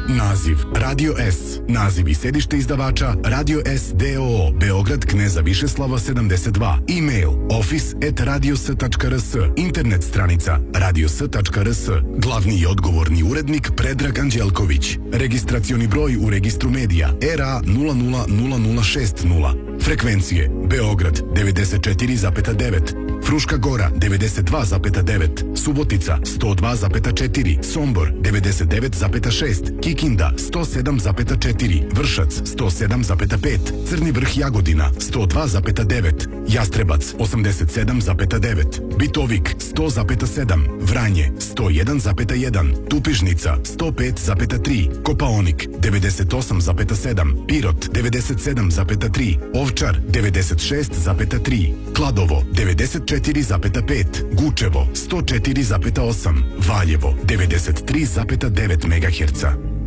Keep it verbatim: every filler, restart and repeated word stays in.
Naziv Radio S. Naziv i sedište izdavača Radio S D O O Beograd Kneza Višeslava sedamdeset dva. E-mail office at radios tačka r s. Internet stranica radios tačka r s. Glavni i odgovorni urednik Predrag Anđelković. Registracioni broj u registru medija R A nula nula nula nula šest nula. Frekvencije Beograd devedeset četiri zarez devet, Fruška Gora devedeset dva zarez devet, Subotica sto dva zarez četiri, Sombor devedeset devet zarez šest, Kikinda sto sedam zarez četiri, Vršac sto sedam zarez pet, Crni Vrh Jagodina sto dva zarez devet, Jastrebac osamdeset sedam zarez devet, Bitovik sto zarez sedam, Vranje sto jedan zarez jedan, Tupižnica sto pet zarez tri, Kopaonik devedeset osam zarez sedam, Pirot devedeset sedam zarez tri, Ovčar devedeset šest zarez tri, Kladovo devedeset četiri zarez pet, Gučevo sto četiri zarez osam, Valjevo devedeset tri zarez devet megaherca.